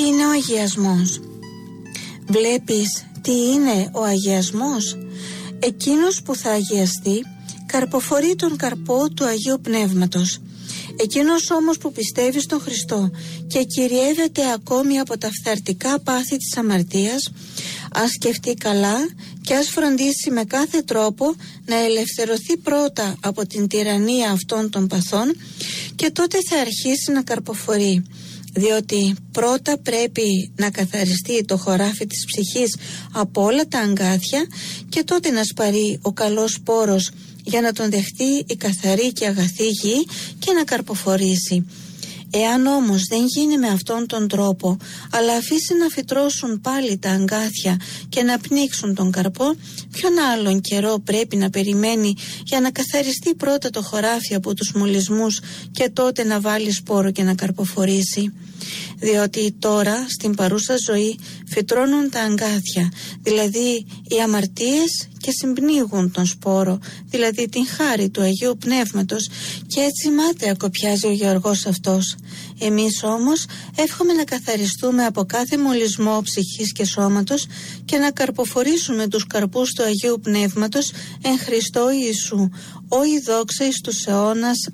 είναι ο αγιασμός? Βλέπεις τι είναι ο αγιασμός? Εκείνος που θα αγιαστεί καρποφορεί τον καρπό του Αγίου Πνεύματος. Εκείνος όμως που πιστεύει στον Χριστό και κυριεύεται ακόμη από τα φθαρτικά πάθη της αμαρτίας, ας σκεφτεί καλά και ας φροντίσει με κάθε τρόπο να ελευθερωθεί πρώτα από την τυραννία αυτών των παθών, και τότε θα αρχίσει να καρποφορεί. Διότι πρώτα πρέπει να καθαριστεί το χωράφι της ψυχής από όλα τα αγκάθια, και τότε να σπαρεί ο καλός σπόρος για να τον δεχτεί η καθαρή και αγαθή γη και να καρποφορήσει. Εάν όμως δεν γίνει με αυτόν τον τρόπο, αλλά αφήσει να φυτρώσουν πάλι τα αγκάθια και να πνίξουν τον καρπό, ποιον άλλον καιρό πρέπει να περιμένει για να καθαριστεί πρώτα το χωράφι από τους μολυσμούς και τότε να βάλει σπόρο και να καρποφορήσει? Διότι τώρα στην παρούσα ζωή φυτρώνουν τα αγκάθια, δηλαδή οι αμαρτίες, και συμπνίγουν τον σπόρο, δηλαδή την χάρη του Αγίου Πνεύματος, και έτσι μάταια κοπιάζει ο γεωργός αυτός. Εμείς όμως εύχομαι να καθαριστούμε από κάθε μολυσμό ψυχής και σώματος και να καρποφορήσουμε τους καρπούς του Αγίου Πνεύματος εν Χριστώ Ιησού. Όι δόξα εις τους αιώνας.